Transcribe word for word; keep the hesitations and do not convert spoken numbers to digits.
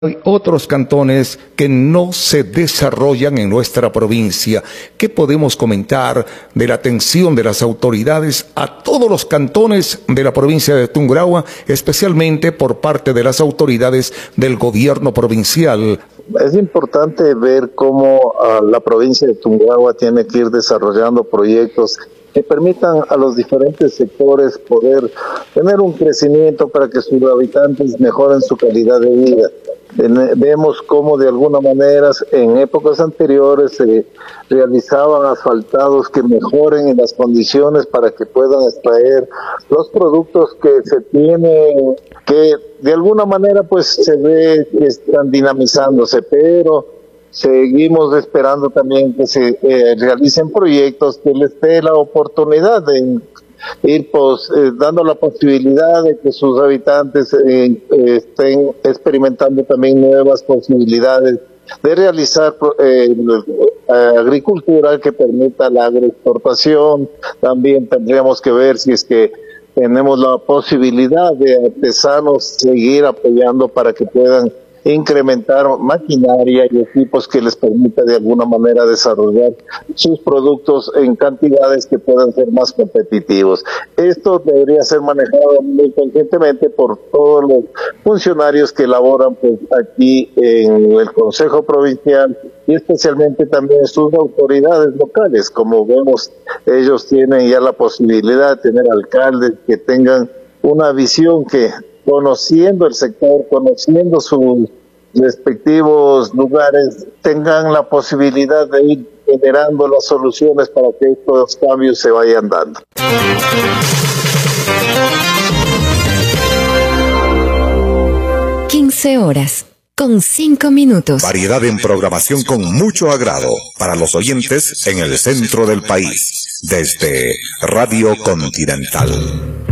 Hay otros cantones que no se desarrollan en nuestra provincia. ¿Qué podemos comentar de la atención de las autoridades a todos los cantones de la provincia de Tungurahua, especialmente por parte de las autoridades del gobierno provincial? Es importante ver cómo uh, la provincia de Tungurahua tiene que ir desarrollando proyectos que permitan a los diferentes sectores poder tener un crecimiento para que sus habitantes mejoren su calidad de vida. Vemos cómo de alguna manera en épocas anteriores se realizaban asfaltados que mejoren en las condiciones para que puedan extraer los productos que se tienen, que de alguna manera pues se ve que están dinamizándose, pero seguimos esperando también que se eh, realicen proyectos que les dé la oportunidad de ir pues, eh, dando la posibilidad de que sus habitantes eh, eh, estén experimentando también nuevas posibilidades de realizar eh, agricultura que permita la agroexportación. También tendríamos que ver si es que tenemos la posibilidad de artesanos seguir apoyando para que puedan incrementar maquinaria y equipos que les permita de alguna manera desarrollar sus productos en cantidades que puedan ser más competitivos. Esto debería ser manejado muy conscientemente por todos los funcionarios que laboran pues, aquí en el Consejo Provincial y especialmente también sus autoridades locales. Como vemos, ellos tienen ya la posibilidad de tener alcaldes que tengan una visión que, conociendo el sector, conociendo sus respectivos lugares, tengan la posibilidad de ir generando las soluciones para que estos cambios se vayan dando. quince horas con cinco minutos. Variedad en programación con mucho agrado para los oyentes en el centro del país, desde Radio Continental.